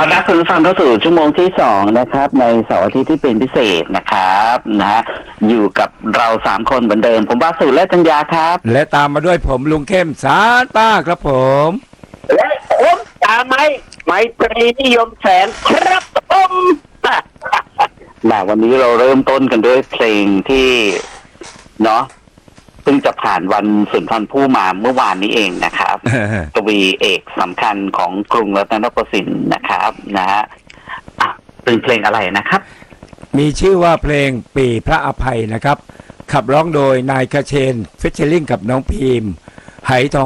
อนรับคุณฟังเข้าสู่ชั่วโมงที่2นะครับในเสาร์อาทิตย์ที่เป็นพิเศษนะครับนะฮะอยู่กับเรา3คนเหมือนเดิมผมบาสุและธัญญาครับและตามมาด้วยผมลุงเข้มสารป้าครับผมและผมตามไมตรีนิยมแสงครับผมวันนี้เราเริ่มต้นกันด้วยเพลงที่เนาะเพิ่งจะผ่านวันสุนทรภู่มาเมื่อวานนี้เองนะครับกวีเอกสำคัญของกรุงรัตนโกสินทร์นะครับนะฮะเป็นเพลงอะไรนะครับมีชื่อว่าเพลงปีพระอภัยนะครับขับร้องโดยนายคเชนเฟชเชอร์ลิงกับน้องพีมไหทอง